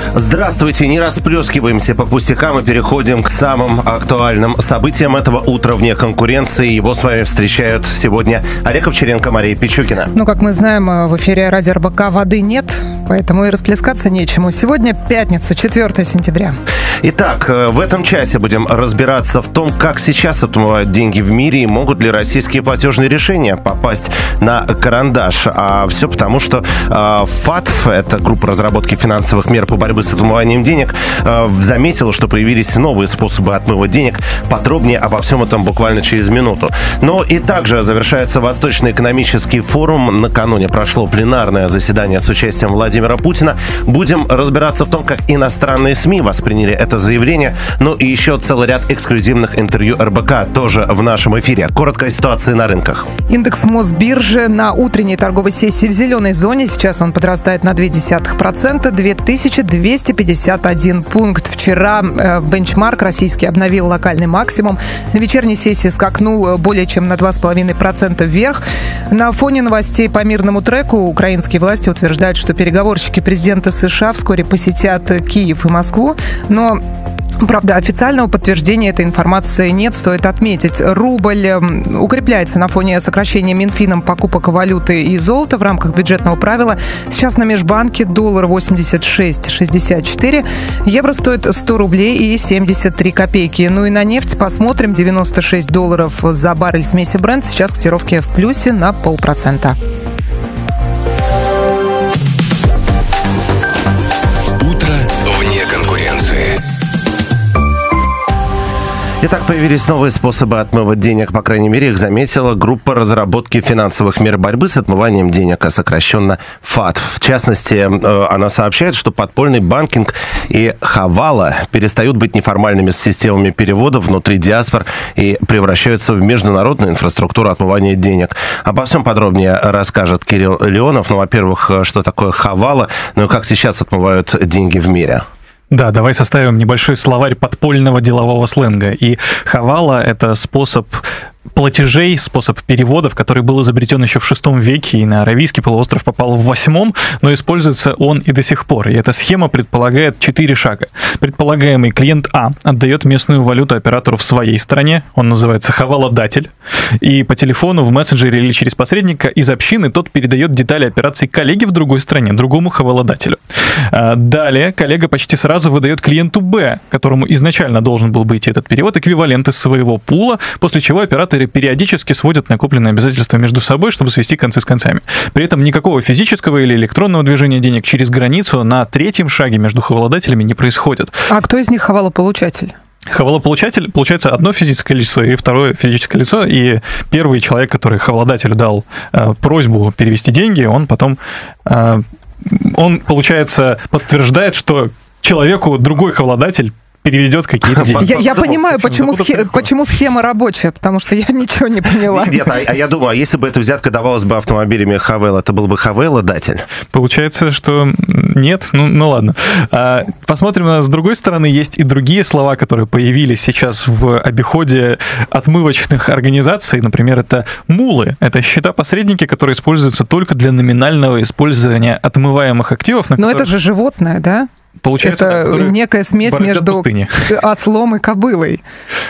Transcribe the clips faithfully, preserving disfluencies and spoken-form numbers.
Здравствуйте, не расплескиваемся по пустякам и переходим к самым актуальным событиям этого утра вне конкуренции. Его с вами встречают сегодня Олег Овчаренко, Мария Пичугина. Ну, как мы знаем, в эфире радио эр бэ ка воды нет, поэтому и расплескаться нечему. Сегодня пятница, четвёртое сентября. Итак, в этом часе будем разбираться в том, как сейчас отмывают деньги в мире и могут ли российские платежные решения попасть на карандаш. А все потому, что э, ФАТФ, это группа разработки финансовых мер по борьбе с отмыванием денег, э, заметила, что появились новые способы отмыва денег. Подробнее обо всем этом буквально через минуту. Но и также завершается Восточный экономический форум. Накануне прошло пленарное заседание с участием Владимира Путина. Будем разбираться в том, как иностранные СМИ восприняли это заявление. Ну и еще целый ряд эксклюзивных интервью эр бэ ка тоже в нашем эфире. Коротко о ситуации на рынках. Индекс Мосбиржи на утренней торговой сессии в зеленой зоне. Сейчас он подрастает на ноль целых две десятых процента, две тысячи двести пятьдесят один пункт. Вчера э, бенчмарк российский обновил локальный максимум. На вечерней сессии скакнул более чем на два целых пять десятых процента вверх. На фоне новостей по мирному треку украинские власти утверждают, что переговорщики президента США вскоре посетят Киев и Москву. Но правда, официального подтверждения этой информации нет, стоит отметить. Рубль укрепляется на фоне сокращения Минфином покупок валюты и золота в рамках бюджетного правила. Сейчас на межбанке доллар восемьдесят шесть шестьдесят четыре, евро стоит сто рублей и семьдесят три копейки. Ну и на нефть посмотрим. девяносто шесть долларов за баррель смеси Brent. Сейчас котировки в плюсе на полпроцента. Утро вне конкуренции. Итак, появились новые способы отмыва денег, по крайней мере, их заметила группа разработки финансовых мер борьбы с отмыванием денег, а сокращенно ФАТФ. В частности, она сообщает, что подпольный банкинг и хавала перестают быть неформальными системами перевода внутри диаспор и превращаются в международную инфраструктуру отмывания денег. Обо всем подробнее расскажет Кирилл Леонов. Ну, во-первых, что такое хавала, ну и как сейчас отмывают деньги в мире. Да, давай составим небольшой словарь подпольного делового сленга. И хавала – это способ платежей, способ переводов, который был изобретен еще в шестом веке и на Аравийский полуостров попал в восьмом, но используется он и до сих пор. И эта схема предполагает четыре шага. Предполагаемый клиент А отдает местную валюту оператору в своей стране, он называется хаваладатель, и по телефону, в мессенджере или через посредника из общины тот передает детали операции коллеге в другой стране, другому хаваладателю. Далее коллега почти сразу выдает клиенту Б, которому изначально должен был быть этот перевод, эквивалент из своего пула, после чего оператор периодически сводят накопленные обязательства между собой, чтобы свести концы с концами. При этом никакого физического или электронного движения денег через границу на третьем шаге между хаваладателями не происходит. А кто из них хавалополучатель? Хавалополучатель, получается, одно физическое лицо и второе физическое лицо, и первый человек, который хаваладателю дал э, просьбу перевести деньги, он потом, э, он, получается, подтверждает, что человеку другой хаваладатель переведет какие-то деньги. Я, я понимаю, почему, схе- почему схема рабочая, потому что я ничего не поняла. Нет, а, а я думаю, а если бы эта взятка давалась бы автомобилями Хавела, это был бы Хавеладатель? Получается, что нет. Ну, ну ладно. А, посмотрим, с другой стороны, есть и другие слова, которые появились сейчас в обиходе отмывочных организаций. Например, это мулы. Это счета-посредники, которые используются только для номинального использования отмываемых активов. Но которые... это же животное, да? Получается, это да, некая смесь между пустыни. Ослом и кобылой.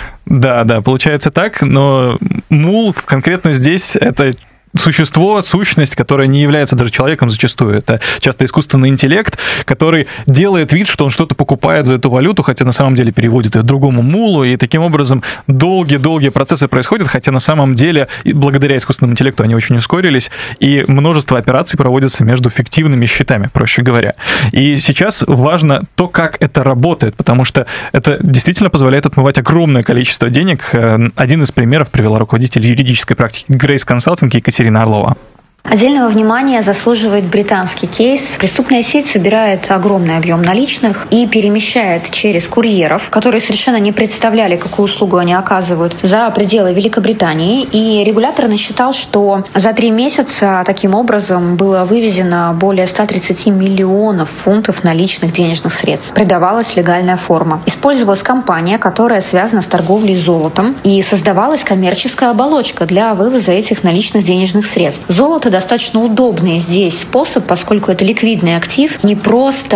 Да, да, получается так, но мул конкретно здесь это существо, сущность, которая не является даже человеком зачастую. Это часто искусственный интеллект, который делает вид, что он что-то покупает за эту валюту, хотя на самом деле переводит ее другому мулу, и таким образом долгие-долгие процессы происходят, хотя на самом деле, благодаря искусственному интеллекту, они очень ускорились, и множество операций проводятся между фиктивными счетами, проще говоря. И сейчас важно то, как это работает, потому что это действительно позволяет отмывать огромное количество денег. Один из примеров привела руководитель юридической практики Grace Consulting Екатерина Орлова. Отдельного внимания заслуживает британский кейс. Преступная сеть собирает огромный объем наличных и перемещает через курьеров, которые совершенно не представляли, какую услугу они оказывают, за пределы Великобритании. И регулятор насчитал, что за три месяца таким образом было вывезено более ста тридцати миллионов фунтов наличных денежных средств. Придавалась легальная форма. Использовалась компания, которая связана с торговлей золотом, и создавалась коммерческая оболочка для вывоза этих наличных денежных средств. Золото достаточно удобный здесь способ, поскольку это ликвидный актив, не просто